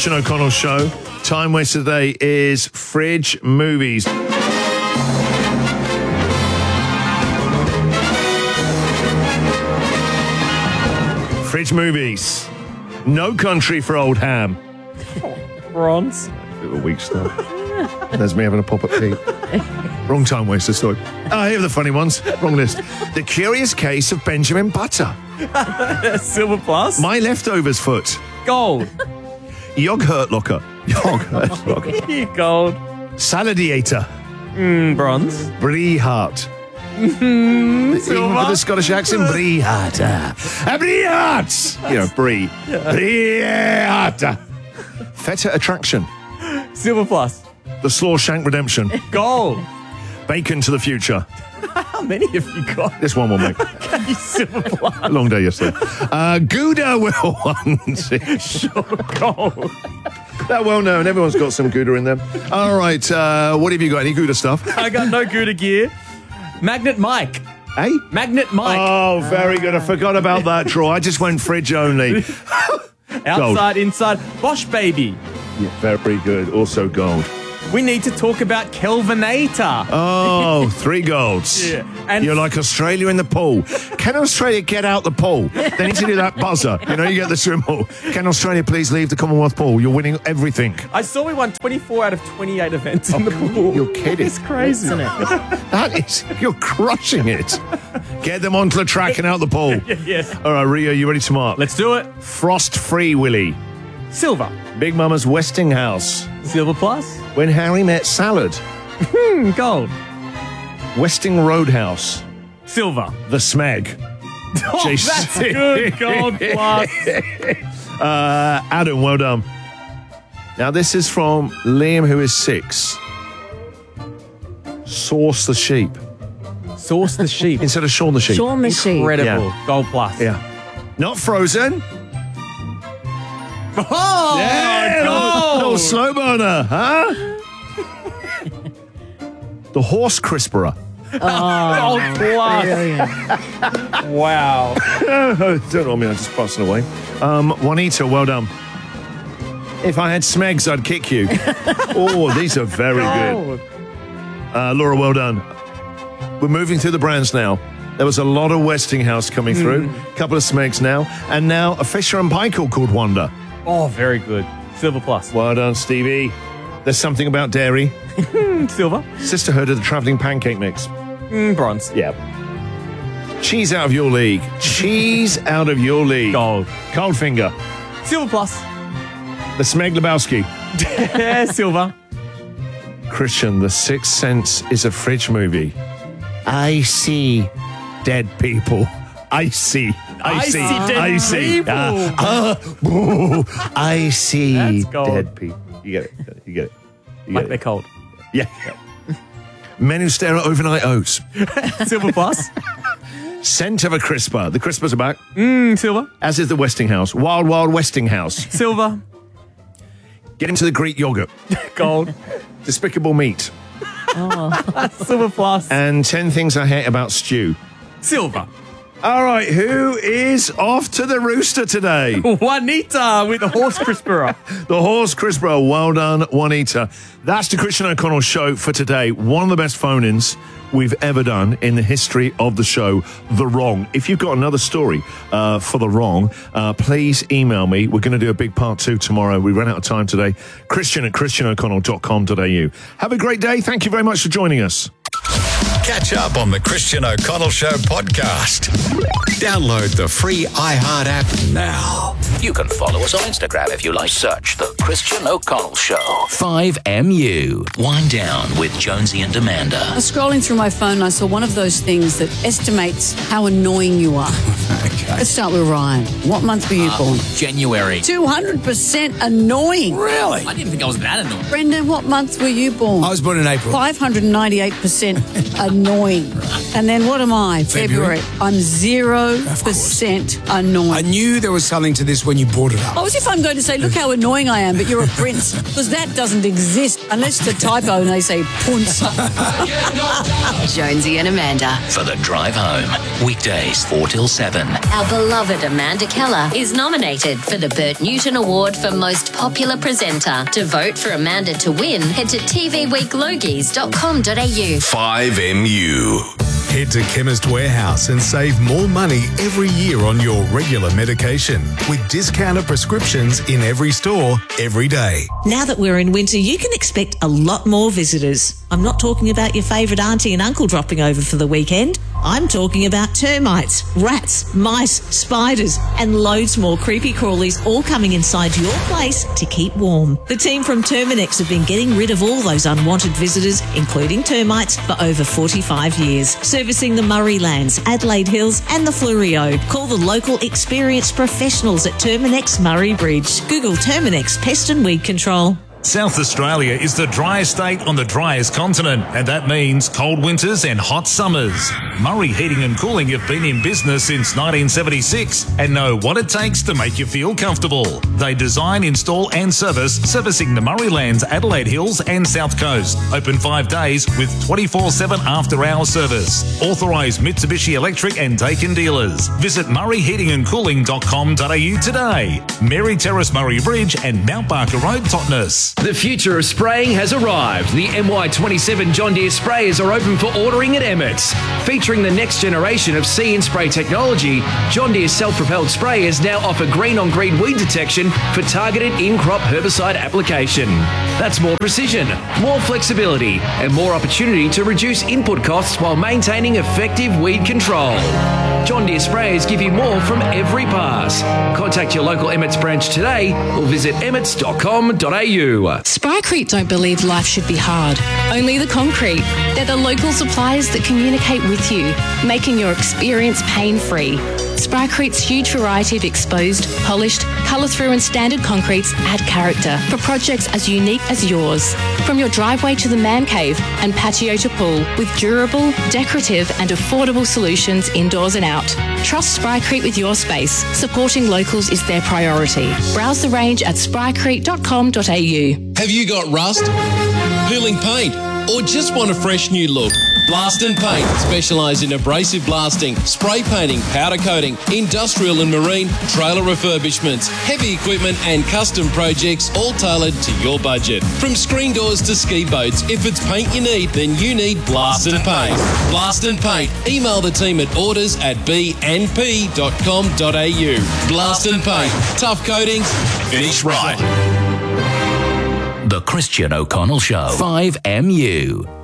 Christian O'Connell Show. Time waster today is Fridge Movies. Fridge Movies. No Country for Old Ham. Bronze. Bit of a weak start. There's me having a pop at Pete. Wrong time waster, sorry. Here are the funny ones. Wrong list. The Curious Case of Benjamin Butter. Silver plus. My Leftovers Foot. Gold. Yoghurt Locker. Yoghurt Locker. Gold. Saladiator. Bronze. Brie Hart. Even Silver. for the Scottish accent, Brie Hart. Brie Hart. You know, Brie. Brie Hart. Feta Attraction. Silver plus. The Slawshank Redemption. Gold. Bacon to the Future. How many have you got? This one will make Silver plus. long day yesterday. Gouda will one. Sure. Gold. That well known. Everyone's got some Gouda in them. All right. What have you got? Any Gouda stuff? I got no Gouda gear. Magnet Mike. Hey? Magnet Mike. Oh, very good. I forgot about that, Troy. I just went fridge only. Outside, inside. Bosch Baby. Yeah, very good. Also gold. We need to talk about Kelvinator. Oh, 3 golds. Yeah. And You're like Australia in the pool. Can Australia get out the pool? They need to do that buzzer. You know, you get the swim pool. Can Australia please leave the Commonwealth pool? You're winning everything. I saw we won 24 out of 28 events in the pool. You're kidding. It's crazy. Isn't it? That is, you're crushing it. Get them onto the track and out the pool. Yes. All right, Rio, you ready to mark? Let's do it. Frost-free Willy. Silver. Big Mama's Westinghouse. Silver plus. When Harry Met Salad. Gold. Westing Roadhouse. Silver. The Smeg. Oh, Jason. that's good. Gold plus. Adam, well done. Now, this is from Liam, who is 6. Sauce the sheep. Sauce the sheep. Instead of Shaun the sheep. Shaun the Sheep. Incredible. Yeah. Gold plus. Yeah. Not Frozen. Oh, Yeah, gold. little slow burner, huh? The Horse Crisperer. Gold plus. Brilliant. Wow. Don't know me, I'm just passing away. Juanita, well done. If I had Smegs, I'd kick you. Oh, these are very good. Gold. Laura, well done. We're moving through the brands now. There was a lot of Westinghouse coming through, a couple of Smegs now, and now a Fisher and Paykel called Wonder. Oh, very good. Silver plus. Well done, Stevie. There's something about dairy. Silver. Sisterhood of the Travelling Pancake Mix. Bronze. Yeah. Cheese out of your league. Cheese out of your league. Gold. Coldfinger. Silver plus. The Smeg Lebowski. Silver. Christian, The Sixth Sense is a fridge movie. I see dead people. I see dead people. I see That's gold. dead people. You get it. You get it. You Like get they're it. cold. Yeah. Men who stare at overnight oats. Silver plus. Scent of a crisper. The crispers are back. Silver. As is the Westinghouse. Wild, wild Westinghouse. Silver. Get into the Greek yogurt. Gold. Despicable Me. Silver plus. And 10 things I hate about stew. Silver. All right, who is off to the rooster today? Juanita with the horse crisperer. The Horse Crisper. Well done, Juanita. That's the Christian O'Connell Show for today. One of the best phone-ins we've ever done in the history of the show, The Wrong. If you've got another story for The Wrong, please email me. We're going to do a big part 2 tomorrow. We ran out of time today. Christian@christianoconnell.com.au. Have a great day. Thank you very much for joining us. Catch up on the Christian O'Connell Show podcast. Download the free iHeart app now. You can follow us on Instagram if you like. Search The Christian O'Connell Show. 5MU. Wind Down with Jonesy and Amanda. I was scrolling through my phone and I saw one of those things that estimates how annoying you are. Okay. Let's start with Ryan. What month were you born? January. 200% annoying. Really? I didn't think I was that annoying. Brendan, what month were you born? I was born in April. 598% annoying. And then what am I? February. I'm 0% annoying. I knew there was something to this when you brought it up. Oh, as if I'm going to say, look how annoying I am, but you're a prince. Because that doesn't exist unless it's a typo and they say punce. Jonesy and Amanda. For the drive home. Weekdays 4 till 7. Our beloved Amanda Keller is nominated for the Bert Newton Award for Most Popular Presenter. To vote for Amanda to win, head to tvweeklogies.com.au. 5MU. Head to Chemist Warehouse and save more money every year on your regular medication with discounted prescriptions in every store, every day. Now that we're in winter, you can expect a lot more visitors. I'm not talking about your favourite auntie and uncle dropping over for the weekend. I'm talking about termites, rats, mice, spiders, and loads more creepy crawlies all coming inside your place to keep warm. The team from Terminex have been getting rid of all those unwanted visitors, including termites, for over 45 years, servicing the Murray Lands, Adelaide Hills and the Fleurieu. Call the local experienced professionals at Terminex Murray Bridge. Google Terminex Pest and Weed Control. South Australia is the driest state on the driest continent, and that means cold winters and hot summers. Murray Heating and Cooling have been in business since 1976 and know what it takes to make you feel comfortable. They design, install and servicing the Murray Lands, Adelaide Hills and South Coast. Open 5 days with 24/7 after-hours service. Authorised Mitsubishi Electric and Daikin dealers. Visit murrayheatingandcooling.com.au today. Mary Terrace Murray Bridge and Mount Barker Road, Totnes. The future of spraying has arrived. The MY27 John Deere sprayers are open for ordering at Emmett's. Featuring the next generation of See and Spray technology, John Deere self-propelled sprayers now offer green-on-green weed detection for targeted in-crop herbicide application. That's more precision, more flexibility, and more opportunity to reduce input costs while maintaining effective weed control. John Deere sprayers give you more from every pass. Contact your local Emmett's branch today or visit emmets.com.au. Sprycrete don't believe life should be hard. Only the concrete. They're the local suppliers that communicate with you, making your experience pain-free. Sprycrete's huge variety of exposed, polished, colour-through and standard concretes add character for projects as unique as yours. From your driveway to the man cave and patio to pool, with durable, decorative and affordable solutions indoors and out. Trust Sprycrete with your space. Supporting locals is their priority. Browse the range at sprycrete.com.au. Have you got rust, peeling paint, or just want a fresh new look? Blast and Paint specialise in abrasive blasting, spray painting, powder coating, industrial and marine, trailer refurbishments, heavy equipment and custom projects, all tailored to your budget. From screen doors to ski boats, if it's paint you need, then you need Blast and Paint. Blast and Paint. Email the team at orders@bnp.com.au. Blast and Paint. Tough coatings, finish right. The Christian O'Connell Show. 5MU.